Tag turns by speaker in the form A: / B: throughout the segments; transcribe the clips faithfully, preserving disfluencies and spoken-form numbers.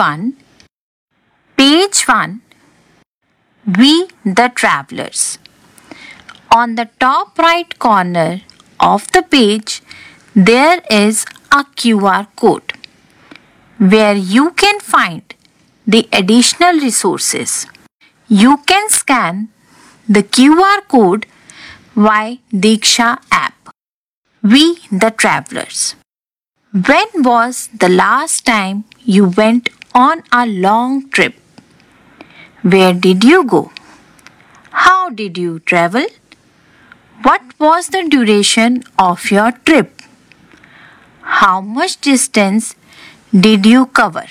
A: one, page one, We the Travelers. On the top right corner of the page, there is a Q R code where you can find the additional resources. You can scan the Q R code via Diksha app. We the Travelers. When was the last time you went on a long trip? Where did you go? How did you travel? What was the duration of your trip? How much distance did you cover?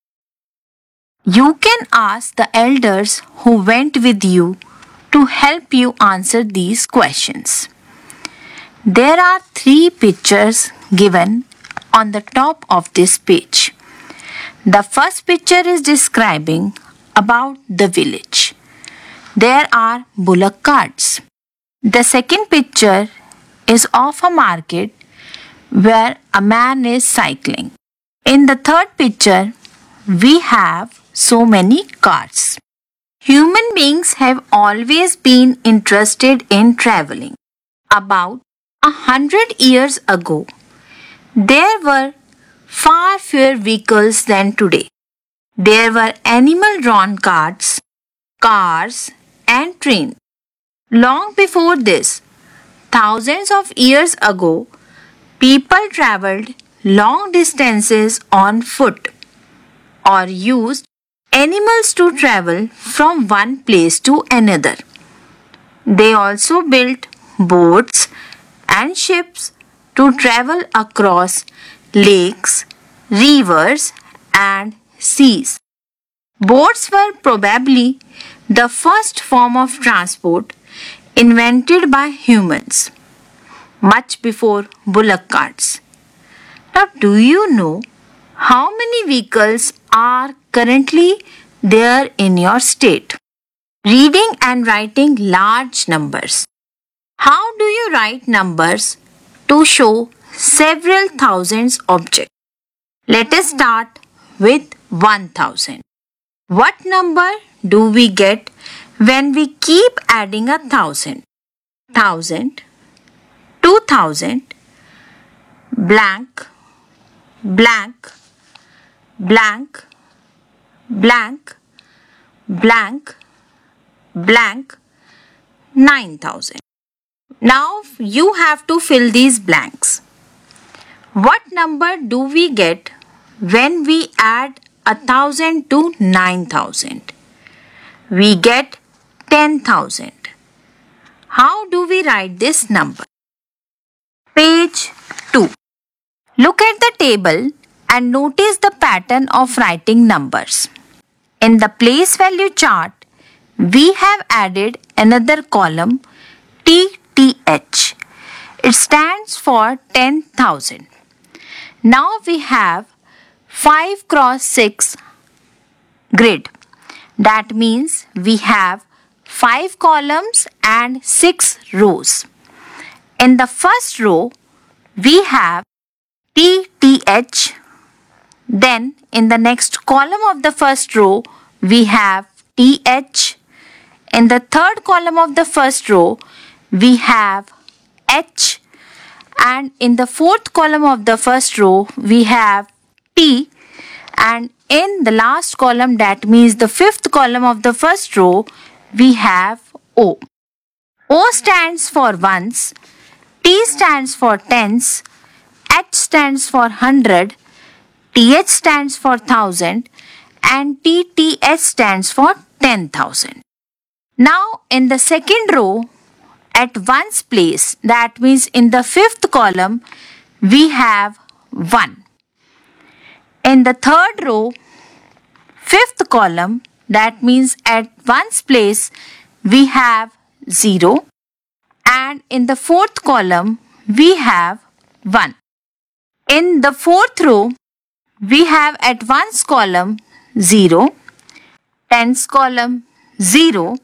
A: You can ask the elders who went with you to help you answer these questions. There are three pictures given on the top of this page. The first picture is describing about the village. There are bullock carts. The second picture is of a market where a man is cycling. In the third picture, we have so many carts. Human beings have always been interested in traveling. About a hundred years ago, there were far fewer vehicles than today. There were animal-drawn carts, cars, and trains. Long before this, thousands of years ago, people traveled long distances on foot or used animals to travel from one place to another. They also built boats and ships to travel across lakes, rivers, and seas. Boats were probably the first form of transport invented by humans, much before bullock carts. Now, do you know how many vehicles are currently there in your state? Reading and writing large numbers. How do you write numbers to show several thousands objects? Let us start with one thousand. What number do we get when we keep adding a thousand? Thousand, two thousand, blank, blank, blank, blank, blank, blank, nine thousand. Now you have to fill these blanks. What number do we get when we add a thousand to nine thousand? We get ten thousand. How do we write this number? Page two. Look at the table and notice the pattern of writing numbers. In the place value chart, we have added another column T T H. It stands for ten thousand. Now we have five cross six grid. That means we have five columns and six rows. In the first row, we have T T H. Then in the next column of the first row, we have T H. In the third column of the first row, we have H. And in the fourth column of the first row, we have T. And in the last column, that means the fifth column of the first row, we have O. O stands for ones, T stands for tens, H stands for hundred, T H stands for thousand, and T T H stands for ten thousand. Now in the second row, at ones place, that means in the fifth column, we have one. In the third row, fifth column, that means at ones place, we have zero. And in the fourth column, we have one. In the fourth row, we have at ones column zero, tens column zero,